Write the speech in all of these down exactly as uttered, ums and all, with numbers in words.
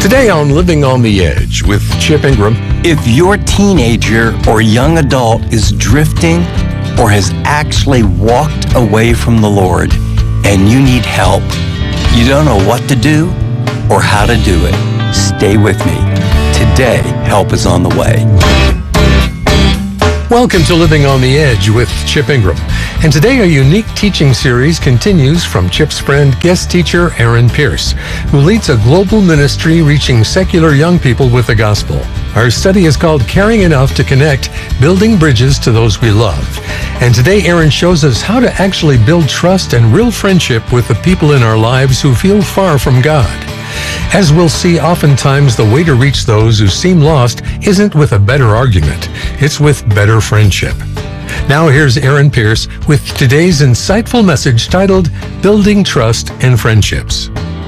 Today on Living on the Edge with Chip Ingram. If your teenager or young adult is drifting or has actually walked away from the Lord and you need help, you don't know what to do or how to do it, stay with me. Today, help is on the way. Welcome to Living on the Edge with Chip Ingram. And today a unique teaching series continues from Chip's friend, guest teacher Aaron Pierce, who leads a global ministry reaching secular young people with the gospel. Our study is called Caring Enough to Connect, Building Bridges to Those We Love. And today Aaron shows us how to actually build trust and real friendship with the people in our lives who feel far from God. As we'll see, oftentimes the way to reach those who seem lost isn't with a better argument, it's with better friendship. Now here's Aaron Pierce with today's insightful message titled, Building Trust and Friendships.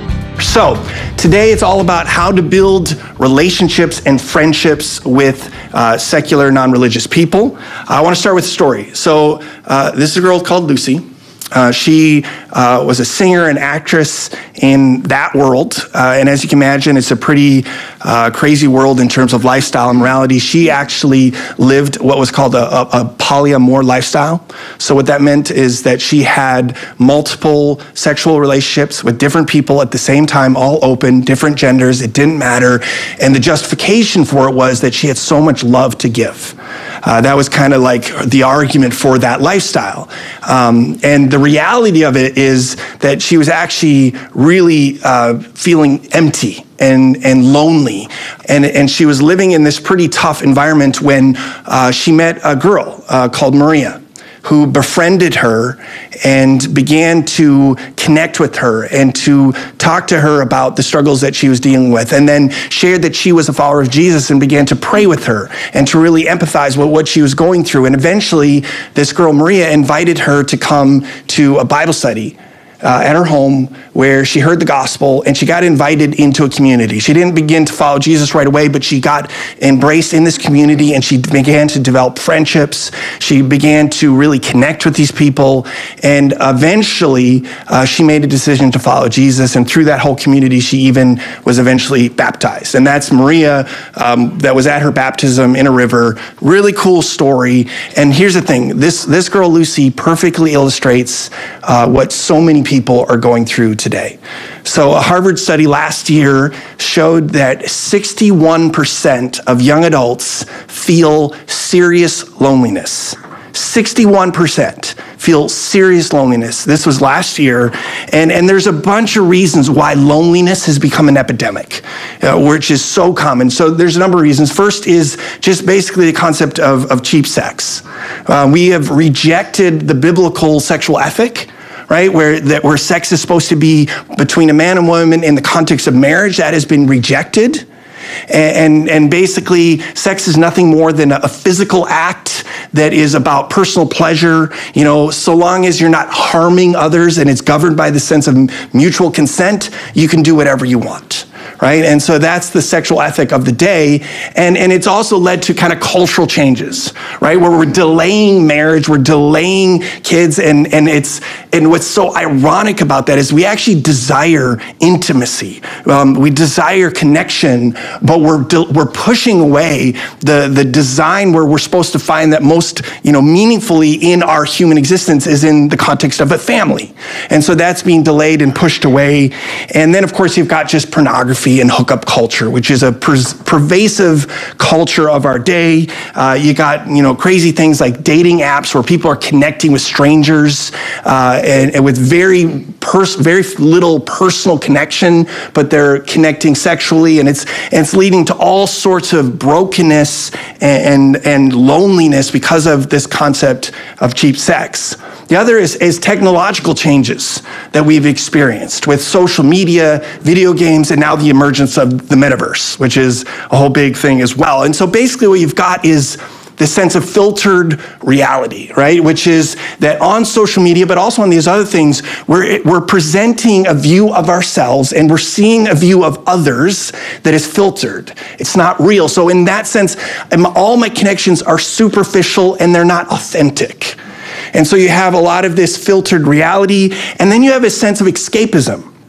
So, today it's all about how to build relationships and friendships with uh, secular, non-religious people. I want to start with a story. So, uh, this is a girl called Lucy. Uh, she uh, was a singer and actress in that world. Uh, and as you can imagine, it's a pretty uh, crazy world in terms of lifestyle and morality. She actually lived what was called a, a, a polyamor lifestyle. So what that meant is that she had multiple sexual relationships with different people at the same time, all open, different genders. It didn't matter. And the justification for it was that she had so much love to give. Uh, that was kind of like the argument for that lifestyle. Um, and the reality of it is that she was actually really uh, feeling empty and, and lonely. And, and she was living in this pretty tough environment when uh, she met a girl uh, called Maria, who befriended her and began to connect with her and to talk to her about the struggles that she was dealing with, and then shared that she was a follower of Jesus and began to pray with her and to really empathize with what she was going through. And eventually, this girl, Maria, invited her to come to a Bible study Uh, at her home where she heard the gospel and she got invited into a community. She didn't begin to follow Jesus right away, but she got embraced in this community and she began to develop friendships. She began to really connect with these people, and eventually uh, she made a decision to follow Jesus, and through that whole community she even was eventually baptized. And that's Maria um, that was at her baptism in a river. Really cool story. And here's the thing, this, this girl Lucy perfectly illustrates uh, what so many people people are going through today. So a Harvard study last year showed that sixty-one percent of young adults feel serious loneliness. sixty-one percent feel serious loneliness. This was last year. And, and there's a bunch of reasons why loneliness has become an epidemic, uh, which is so common. So there's a number of reasons. First is just basically the concept of, of cheap sex. Uh, we have rejected the biblical sexual ethic, right, where that where sex is supposed to be between a man and woman in the context of marriage. That has been rejected. And, and, and basically, sex is nothing more than a, a physical act that is about personal pleasure, you know, so long as you're not harming others and it's governed by the sense of mutual consent, you can do whatever you want. Right? And so that's the sexual ethic of the day. And, and it's also led to kind of cultural changes, right? Where we're delaying marriage, we're delaying kids. And, and it's, and what's so ironic about that is we actually desire intimacy. Um, we desire connection, but we're, de- we're pushing away the, the design where we're supposed to find that most, you know, meaningfully in our human existence is in the context of a family. And so that's being delayed and pushed away. And then of course you've got just pornography and hookup culture, which is a per- pervasive culture of our day. Uh, you got, you know, crazy things like dating apps where people are connecting with strangers uh, and, and with very pers- very little personal connection, but they're connecting sexually, and it's and it's leading to all sorts of brokenness and, and, and loneliness because of this concept of cheap sex. The other is, is technological changes that we've experienced with social media, video games, and now the emergence of the metaverse, which is a whole big thing as well. And so basically what you've got is this sense of filtered reality, right? Which is that on social media, but also on these other things, we're, we're presenting a view of ourselves and we're seeing a view of others that is filtered. It's not real. So in that sense, all my connections are superficial and they're not authentic. And so you have a lot of this filtered reality, and then you have a sense of escapism.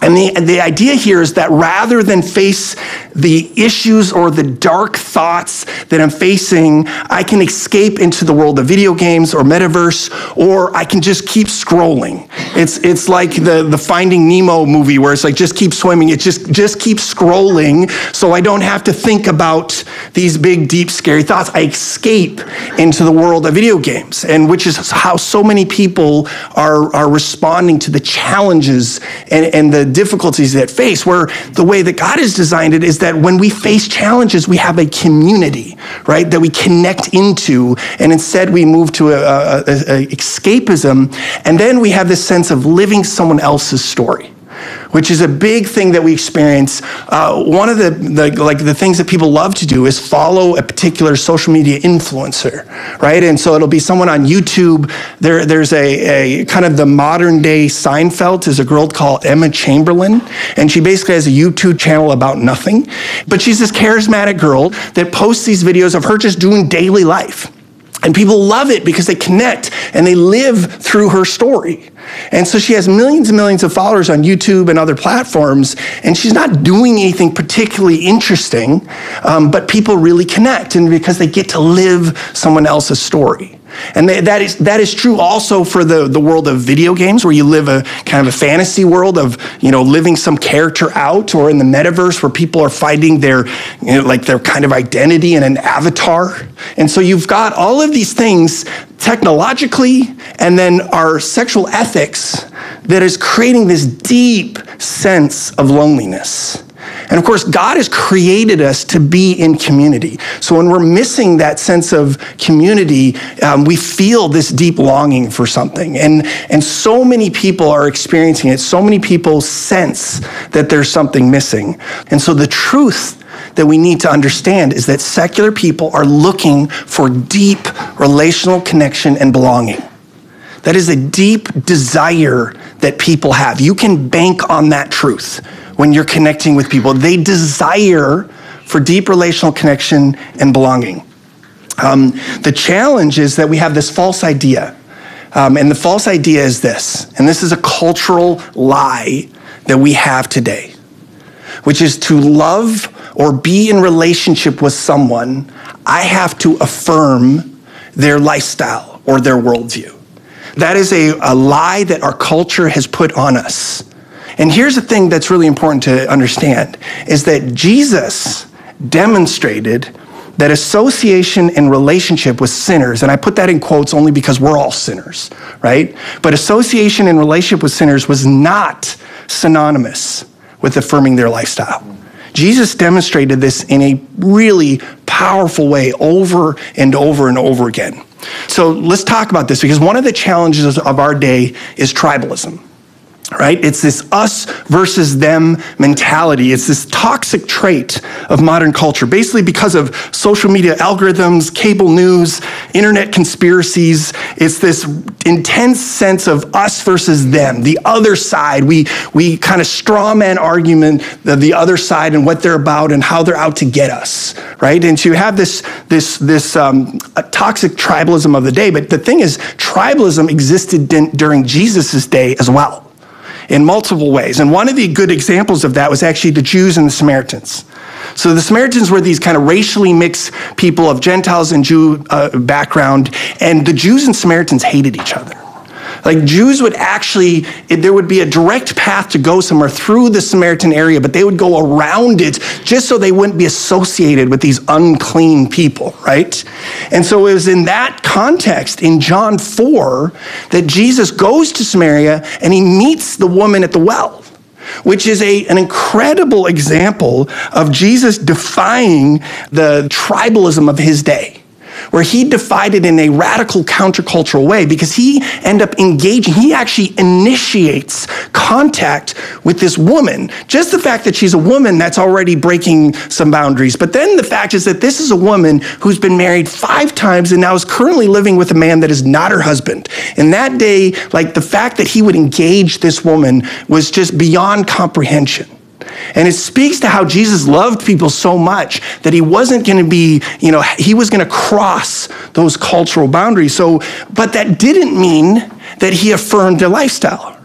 And the, the idea here is that rather than face the issues or the dark thoughts that I'm facing, I can escape into the world of video games or metaverse, or I can just keep scrolling. It's it's like the, the Finding Nemo movie where it's like, just keep swimming. It just, just keep scrolling so I don't have to think about these big, deep, scary thoughts. I escape into the world of video games, and which is how so many people are, are responding to the challenges and, and the difficulties that face, where the way that God has designed it is that when we face challenges, we have a community, right, that we connect into, and instead we move to a, a, a escapism, and then we have this sense of living someone else's story, which is a big thing that we experience. Uh, one of the, the like the things that people love to do is follow a particular social media influencer, right? And so it'll be someone on YouTube. There, there's a, a kind of the modern day Seinfeld is a girl called Emma Chamberlain, and she basically has a YouTube channel about nothing. But she's this charismatic girl that posts these videos of her just doing daily life. And people love it because they connect and they live through her story. And so she has millions and millions of followers on YouTube and other platforms, and she's not doing anything particularly interesting, um, but people really connect, and because they get to live someone else's story. And they, that is that is true also for the, the world of video games, where you live a kind of a fantasy world of, you know, living some character out, or in the metaverse where people are finding their, you know, like their kind of identity in an avatar. And so you've got all of these things technologically, and then our sexual ethics that is creating this deep sense of loneliness. And of course, God has created us to be in community. So when we're missing that sense of community, um, we feel this deep longing for something. And, and so many people are experiencing it. So many people sense that there's something missing. And so the truth that we need to understand is that secular people are looking for deep relational connection and belonging. That is a deep desire that people have. You can bank on that truth when you're connecting with people. They desire for deep relational connection and belonging. Um, the challenge is that we have this false idea. Um, and the false idea is this, and this is a cultural lie that we have today, which is to love or be in relationship with someone, I have to affirm their lifestyle or their worldview. That is a, a lie that our culture has put on us. And here's the thing that's really important to understand, is that Jesus demonstrated that association and relationship with sinners, and I put that in quotes only because we're all sinners, right? But association and relationship with sinners was not synonymous with affirming their lifestyle. Jesus demonstrated this in a really powerful way over and over and over again. So let's talk about this, because one of the challenges of our day is tribalism. Right? It's this us versus them mentality. It's this toxic trait of modern culture, basically because of social media algorithms, cable news, internet conspiracies. It's this intense sense of us versus them, the other side. We we kind of straw man argument the, the other side and what they're about and how they're out to get us, right? And so you have this this this um, a toxic tribalism of the day. But the thing is, tribalism existed din- during Jesus's day as well, in multiple ways. And one of the good examples of that was actually the Jews and the Samaritans. So the Samaritans were these kind of racially mixed people of Gentiles and Jew uh, background, and the Jews and Samaritans hated each other. Like, Jews would actually, there would be a direct path to go somewhere through the Samaritan area, but they would go around it just so they wouldn't be associated with these unclean people, right? And so it was in that context, in John four, that Jesus goes to Samaria and he meets the woman at the well, which is a, an incredible example of Jesus defying the tribalism of his day, where he defied it in a radical countercultural way, because he ended up engaging, he actually initiates contact with this woman. Just the fact that she's a woman, that's already breaking some boundaries. But then the fact is that this is a woman who's been married five times and now is currently living with a man that is not her husband. In that day, like, the fact that he would engage this woman was just beyond comprehension. And it speaks to how Jesus loved people so much that he wasn't going to be, you know, he was going to cross those cultural boundaries. So, but that didn't mean that he affirmed their lifestyle,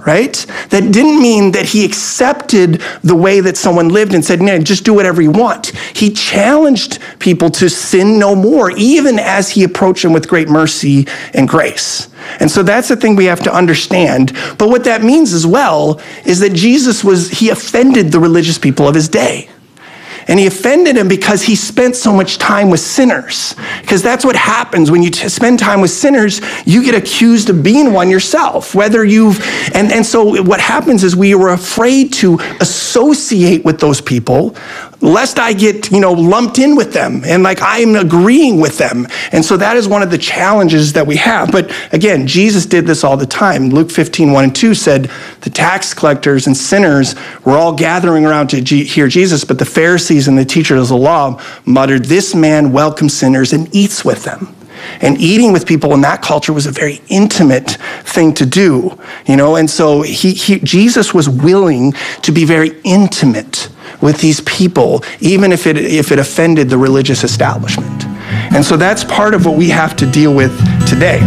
right? That didn't mean that he accepted the way that someone lived and said, no, just do whatever you want. He challenged people to sin no more, even as he approached them with great mercy and grace. And so that's the thing we have to understand. But what that means as well is that Jesus was, he offended the religious people of his day. And he offended him because he spent so much time with sinners. Because that's what happens when you t- spend time with sinners, you get accused of being one yourself. Whether you've, and, and so what happens is we were afraid to associate with those people, lest I get, you know, lumped in with them and like I'm agreeing with them. And so that is one of the challenges that we have. But again, Jesus did this all the time. Luke fifteen, one and two said the tax collectors and sinners were all gathering around to G- hear Jesus, but the Pharisees and the teachers of the law muttered, this man welcomes sinners and eats with them. And eating with people in that culture was a very intimate thing to do, you know, and so he, he Jesus was willing to be very intimate with these people, even if it if it offended the religious establishment. And so that's part of what we have to deal with today.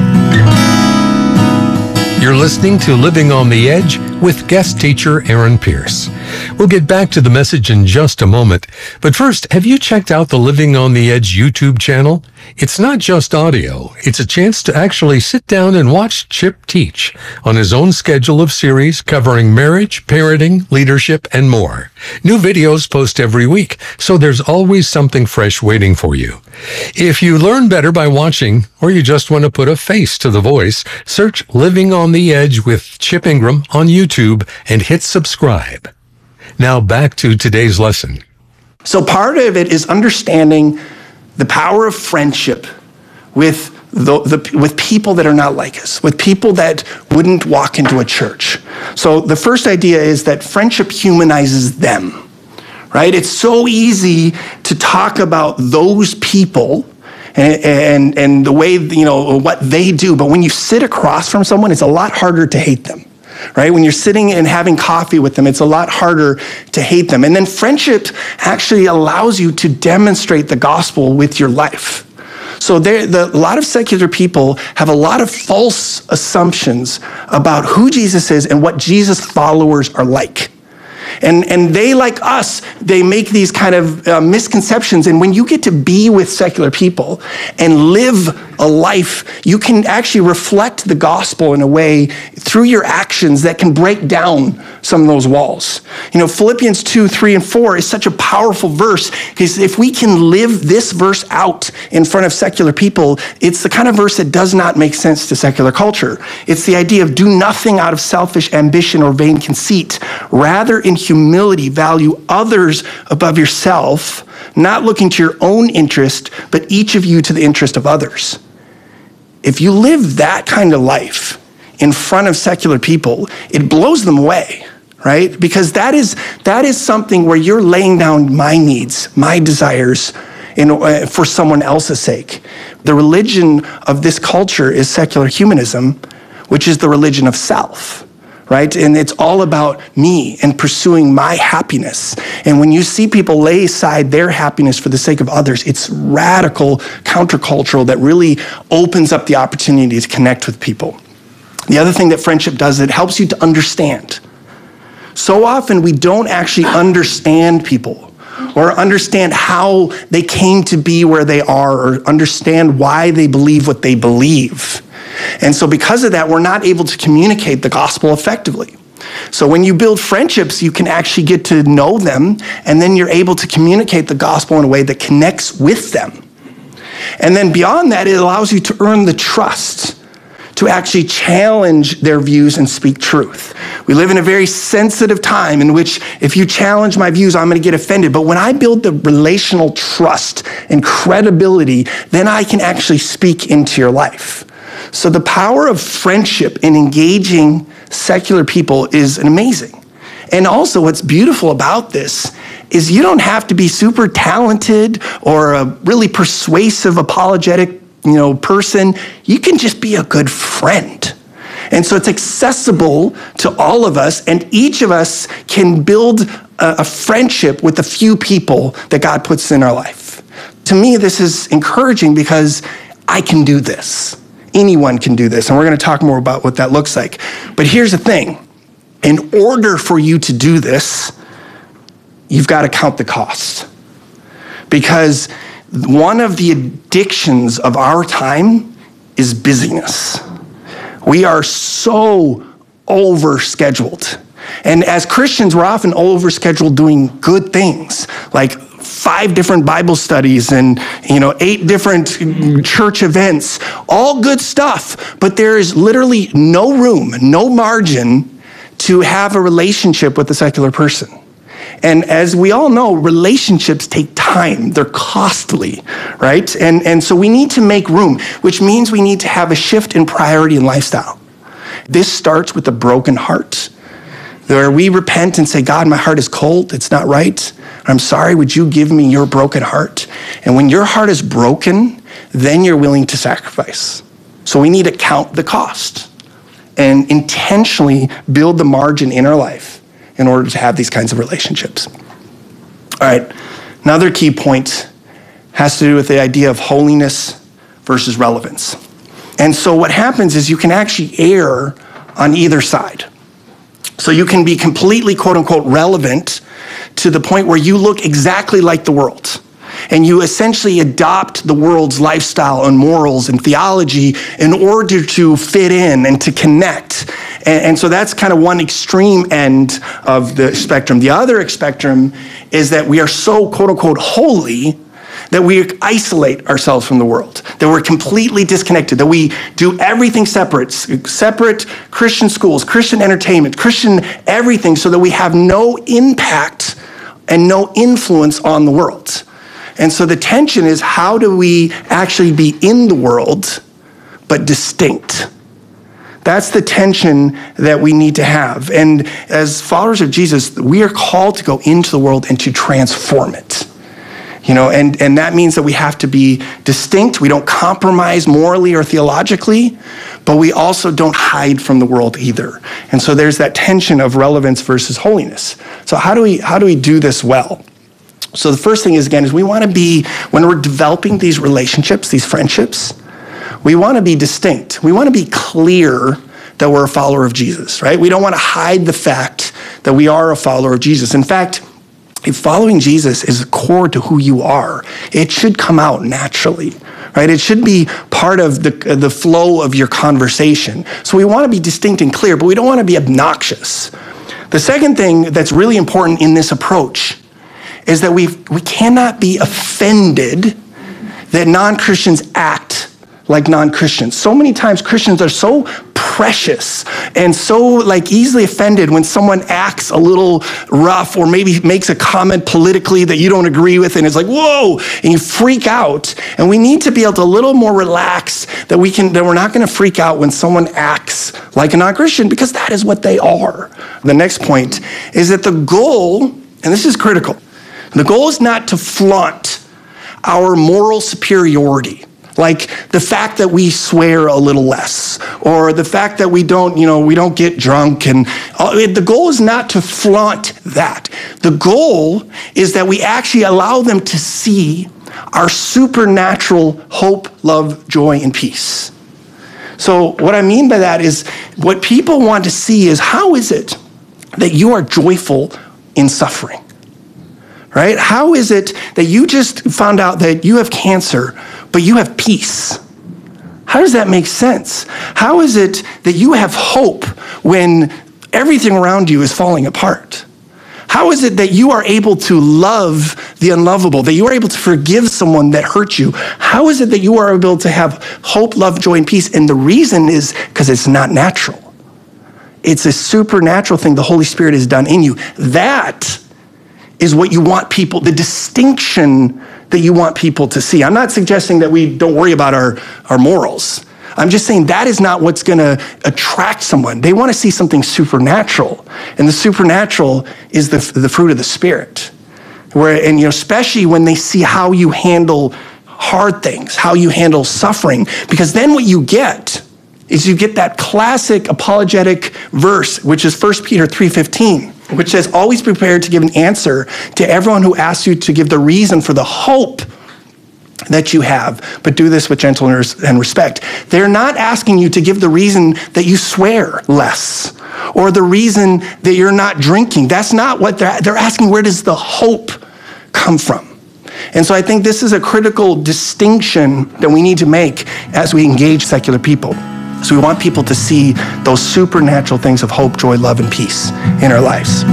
You're listening to Living on the Edge with guest teacher Aaron Pierce. We'll get back to the message in just a moment. But first, have you checked out the Living on the Edge YouTube channel? It's not just audio. It's a chance to actually sit down and watch Chip teach on his own schedule of series covering marriage, parenting, leadership, and more. New videos post every week, so there's always something fresh waiting for you. If you learn better by watching, or you just want to put a face to the voice, search Living on the Edge with Chip Ingram on YouTube and hit subscribe. Now back to today's lesson. So part of it is understanding the power of friendship with the, the with people that are not like us, with people that wouldn't walk into a church. So the first idea is that friendship humanizes them, right? It's so easy to talk about those people and, and, and the way, you know, what they do. But when you sit across from someone, it's a lot harder to hate them. Right? When you're sitting and having coffee with them, it's a lot harder to hate them. And then friendship actually allows you to demonstrate the gospel with your life. So there, the, a lot of secular people have a lot of false assumptions about who Jesus is and what Jesus followers are like. And, and they, like us, they make these kind of uh, misconceptions. And when you get to be with secular people and live a life, you can actually reflect the gospel in a way through your actions that can break down some of those walls. You know, Philippians two, three, and four is such a powerful verse because if we can live this verse out in front of secular people, it's the kind of verse that does not make sense to secular culture. It's the idea of do nothing out of selfish ambition or vain conceit. Rather, in humility, value others above yourself, not looking to your own interest, but each of you to the interest of others. If you live that kind of life in front of secular people, it blows them away, right? Because that is that is something where you're laying down my needs, my desires in, uh, for someone else's sake. The religion of this culture is secular humanism, which is the religion of self. Right? And it's all about me and pursuing my happiness. And when you see people lay aside their happiness for the sake of others, it's radical countercultural that really opens up the opportunity to connect with people. The other thing that friendship does, it helps you to understand. So often we don't actually understand people or understand how they came to be where they are or understand why they believe what they believe. And so because of that, we're not able to communicate the gospel effectively. So when you build friendships, you can actually get to know them, and then you're able to communicate the gospel in a way that connects with them. And then beyond that, it allows you to earn the trust to actually challenge their views and speak truth. We live in a very sensitive time in which if you challenge my views, I'm going to get offended. But when I build the relational trust and credibility, then I can actually speak into your life. So the power of friendship in engaging secular people is amazing. And also what's beautiful about this is you don't have to be super talented or a really persuasive, apologetic, you know, person. You can just be a good friend. And so it's accessible to all of us, and each of us can build a, a friendship with a few people that God puts in our life. To me, this is encouraging because I can do this. Anyone can do this, and we're going to talk more about what that looks like. But here's the thing. in order for you to do this, you've got to count the cost. Because one of the addictions of our time is busyness. We are so overscheduled. And as Christians, we're often overscheduled doing good things, like five different Bible studies and, you know, eight different church events, all good stuff. But there is literally no room, no margin to have a relationship with a secular person. And as we all know, relationships take time. They're costly, right? And, and so we need to make room, which means we need to have a shift in priority and lifestyle. This starts with a broken heart, where we repent and say, God, my heart is cold. It's not right. I'm sorry. Would you give me your broken heart? And when your heart is broken, then you're willing to sacrifice. So we need to count the cost and intentionally build the margin in our life in order to have these kinds of relationships. All right, another key point has to do with the idea of holiness versus relevance. And so what happens is you can actually err on either side. So you can be completely, quote unquote, relevant to the point where you look exactly like the world. And you essentially adopt the world's lifestyle and morals and theology in order to fit in and to connect. And, and so that's kind of one extreme end of the spectrum. The other spectrum is that we are so, quote unquote, holy that we isolate ourselves from the world, that we're completely disconnected, that we do everything separate, separate Christian schools, Christian entertainment, Christian everything, so that we have no impact and no influence on the world. And so the tension is, how do we actually be in the world, but distinct? That's the tension that we need to have. And as followers of Jesus, we are called to go into the world and to transform it. You know, and, and that means that we have to be distinct. We don't compromise morally or theologically, but we also don't hide from the world either. And so there's that tension of relevance versus holiness. So how do we how do we do this well? So the first thing is, again, is we want to be, when we're developing these relationships, these friendships, we want to be distinct. We want to be clear that we're a follower of Jesus, right? We don't want to hide the fact that we are a follower of Jesus. In fact, if following Jesus is core to who you are, it should come out naturally, right? It should be part of the, the flow of your conversation. So we want to be distinct and clear, but we don't want to be obnoxious. The second thing that's really important in this approach is that we we cannot be offended that non-Christians act like non-Christians. So many times Christians are so precious and so like easily offended when someone acts a little rough or maybe makes a comment politically that you don't agree with, and it's like, whoa, and you freak out. And we need to be able to a little more relax, that we can, that we're not going to freak out when someone acts like a non-Christian, because that is what they are. The next point is that the goal, and this is critical, the goal is not to flaunt our moral superiority. Like the fact that we swear a little less, or the fact that we don't, you know, we don't get drunk. And uh, the goal is not to flaunt that. The goal is that we actually allow them to see our supernatural hope, love, joy, and peace. So what I mean by that is, what people want to see is, how is it that you are joyful in suffering? Right? How is it that you just found out that you have cancer, but you have peace? How does that make sense? How is it that you have hope when everything around you is falling apart? How is it that you are able to love the unlovable, that you are able to forgive someone that hurt you? How is it that you are able to have hope, love, joy, and peace? And the reason is because it's not natural. It's a supernatural thing the Holy Spirit has done in you. That is what you want people, the distinction that you want people to see. I'm not suggesting that we don't worry about our, our morals. I'm just saying that is not what's gonna attract someone. They wanna see something supernatural. And the supernatural is the, the fruit of the Spirit. Where, and you know, especially when they see how you handle hard things, how you handle suffering, because then what you get is you get that classic apologetic verse, which is First Peter three fifteen. Which says, always prepared to give an answer to everyone who asks you to give the reason for the hope that you have, but do this with gentleness and respect. They're not asking you to give the reason that you swear less or the reason that you're not drinking. That's not what they're, they're asking. Where does the hope come from? And so I think this is a critical distinction that we need to make as we engage secular people. So we want people to see those supernatural things of hope, joy, love, and peace in our lives.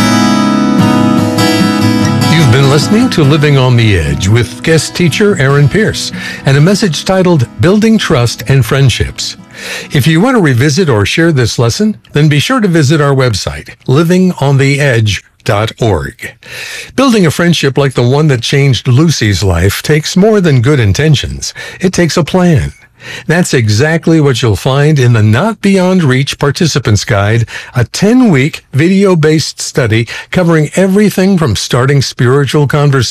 You've been listening to Living on the Edge with guest teacher Aaron Pierce and a message titled Building Trust and Friendships. If you want to revisit or share this lesson, then be sure to visit our website, living on the edge dot org. Building a friendship like the one that changed Lucy's life takes more than good intentions. It takes a plan. That's exactly what you'll find in the Not Beyond Reach Participants Guide, a ten-week video-based study covering everything from starting spiritual conversations